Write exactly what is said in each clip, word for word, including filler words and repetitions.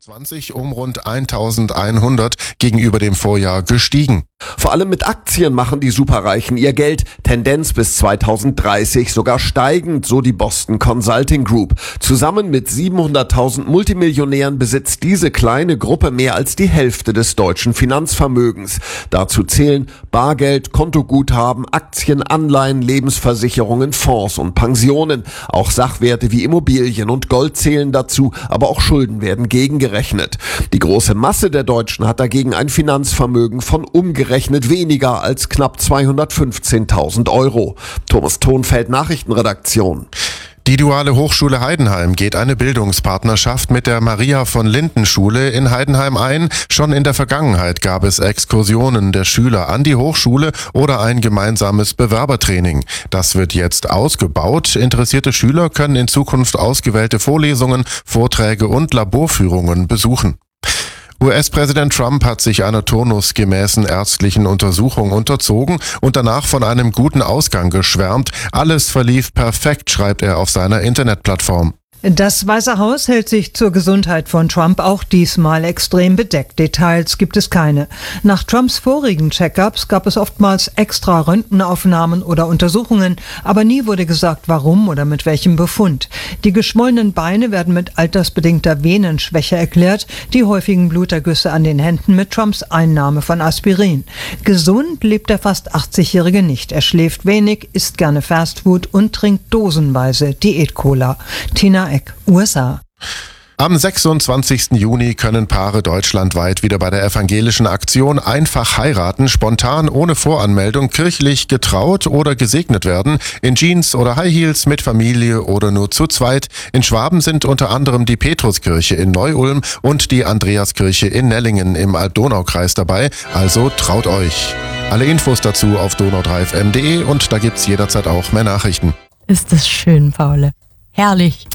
zwanzig um rund eintausendeinhundert gegenüber dem Vorjahr gestiegen. Vor allem mit Aktien machen die Superreichen ihr Geld. Tendenz bis zweitausenddreißig sogar steigend, so die Boston Consulting Group. Zusammen mit siebenhunderttausend Multimillionären besitzt diese kleine Gruppe mehr als die Hälfte des deutschen Finanzvermögens. Dazu zählen Bargeld, Kontoguthaben, Aktien, Anleihen, Lebensversicherungen, Fonds und Pensionen. Auch Sachwerte wie Immobilien und Gold zählen dazu, aber auch Schulden werden gegengerechnet. Die große Masse der Deutschen hat dagegen ein Finanzvermögen von umgerechnet weniger als knapp zweihundertfünfzehntausend Euro. Thomas Thonfeld, Nachrichtenredaktion. Die Duale Hochschule Heidenheim geht eine Bildungspartnerschaft mit der Maria von Linden Schule in Heidenheim ein. Schon in der Vergangenheit gab es Exkursionen der Schüler an die Hochschule oder ein gemeinsames Bewerbertraining. Das wird jetzt ausgebaut. Interessierte Schüler können in Zukunft ausgewählte Vorlesungen, Vorträge und Laborführungen besuchen. U S-Präsident Trump hat sich einer turnusgemäßen ärztlichen Untersuchung unterzogen und danach von einem guten Ausgang geschwärmt. Alles verlief perfekt, schreibt er auf seiner Internetplattform. Das Weiße Haus hält sich zur Gesundheit von Trump auch diesmal extrem bedeckt. Details gibt es keine. Nach Trumps vorigen Check-ups gab es oftmals extra Röntgenaufnahmen oder Untersuchungen, aber nie wurde gesagt, warum oder mit welchem Befund. Die geschwollenen Beine werden mit altersbedingter Venenschwäche erklärt, die häufigen Blutergüsse an den Händen mit Trumps Einnahme von Aspirin. Gesund lebt der fast achtzigjährige nicht. Er schläft wenig, isst gerne Fastfood und trinkt dosenweise Diät-Cola. Tina U S A. Am sechsundzwanzigsten Juni können Paare deutschlandweit wieder bei der evangelischen Aktion Einfach heiraten, spontan ohne Voranmeldung kirchlich getraut oder gesegnet werden, in Jeans oder High Heels, mit Familie oder nur zu zweit. In Schwaben sind unter anderem die Petruskirche in Neu-Ulm und die Andreaskirche in Nellingen im Alb-Donau-Kreis dabei, also traut euch. Alle Infos dazu auf donau drei f m punkt de und da gibt's jederzeit auch mehr Nachrichten. Ist das schön, Paule. Herrlich.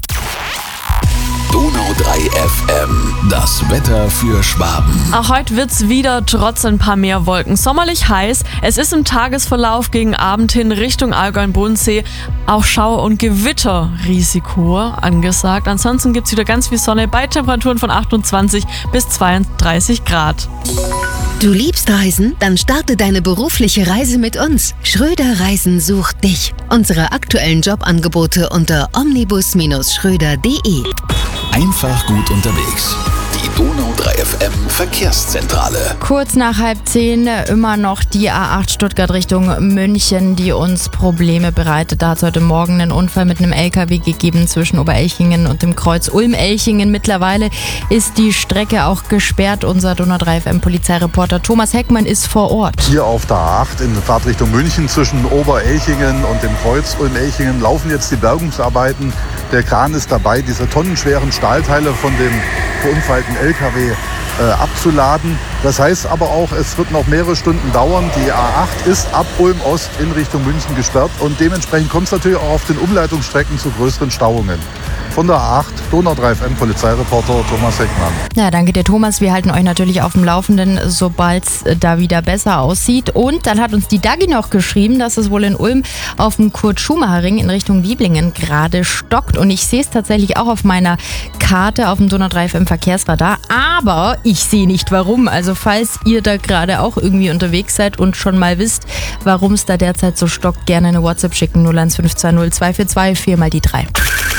Donau drei F M, das Wetter für Schwaben. Auch heute wird's wieder trotz ein paar mehr Wolken sommerlich heiß. Es ist im Tagesverlauf gegen Abend hin Richtung Allgäu und Bodensee auch Schauer- und Gewitterrisiko angesagt. Ansonsten gibt's wieder ganz viel Sonne bei Temperaturen von achtundzwanzig bis zweiunddreißig Grad. Du liebst Reisen? Dann starte deine berufliche Reise mit uns. Schröder Reisen sucht dich. Unsere aktuellen Jobangebote unter omnibus Schröder punkt de. Einfach gut unterwegs. Die Donau drei F M Verkehrszentrale. Kurz nach halb zehn immer noch die A acht Stuttgart Richtung München, die uns Probleme bereitet. Da hat es heute Morgen einen Unfall mit einem L K W gegeben zwischen Oberelchingen und dem Kreuz Ulm-Elchingen. Mittlerweile ist die Strecke auch gesperrt. Unser Donau drei F M Polizeireporter Thomas Heckmann ist vor Ort. Hier auf der A acht in Fahrtrichtung München zwischen Oberelchingen und dem Kreuz Ulm-Elchingen laufen jetzt die Bergungsarbeiten. Der Kran ist dabei, diese tonnenschweren Stahlteile von dem verunfallten L K W äh, abzuladen. Das heißt aber auch, es wird noch mehrere Stunden dauern. Die A acht ist ab Ulm Ost in Richtung München gesperrt und dementsprechend kommt es natürlich auch auf den Umleitungsstrecken zu größeren Stauungen. Von der A acht, Donau drei F M Polizeireporter Thomas Heckmann. Ja, danke dir, Thomas. Wir halten euch natürlich auf dem Laufenden, sobald es da wieder besser aussieht. Und dann hat uns die Dagi noch geschrieben, dass es wohl in Ulm auf dem Kurt-Schumacher-Ring in Richtung Dieblingen gerade stockt. Und ich sehe es tatsächlich auch auf meiner Karte auf dem Donau drei F M Verkehrsradar. Aber ich sehe nicht warum. Also falls ihr da gerade auch irgendwie unterwegs seid und schon mal wisst, warum es da derzeit so stockt, gerne eine WhatsApp schicken. null eins fünf zwei null zwei vier zwei vier mal die drei.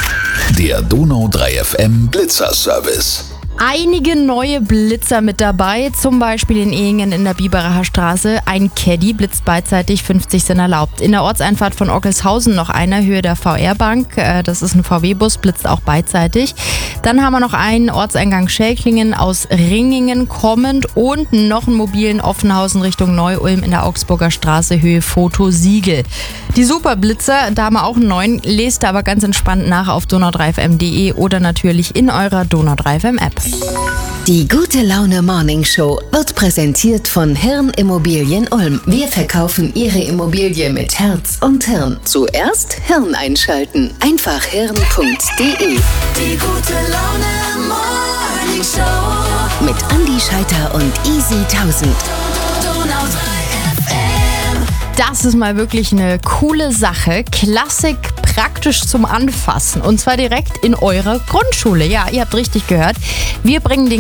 Der Donau drei F M Blitzerservice. Einige neue Blitzer mit dabei, zum Beispiel in Ehingen in der Biberacher Straße. Ein Caddy blitzt beidseitig, fünfzig sind erlaubt. In der Ortseinfahrt von Orkelshausen noch einer, Höhe der V R-Bank. Das ist ein V W-Bus, blitzt auch beidseitig. Dann haben wir noch einen Ortseingang Schelklingen aus Ringingen kommend und noch einen mobilen Offenhausen Richtung Neu-Ulm in der Augsburger Straße, Höhe Fotosiegel. Die Superblitzer, da haben wir auch einen neuen, lest aber ganz entspannt nach auf donau drei f m punkt de oder natürlich in eurer Donau drei F M App. Die Gute Laune Morning Show wird präsentiert von Hirn Immobilien Ulm. Wir verkaufen Ihre Immobilie mit Herz und Hirn. Zuerst Hirn einschalten. Einfach hirn punkt de. Die Gute Laune Morning Show mit Andi Scheiter und Easy tausend. Donau drei F M. Das ist mal wirklich eine coole Sache. Klassik praktisch zum Anfassen. Und zwar direkt in eurer Grundschule. Ja, ihr habt richtig gehört. Wir bringen den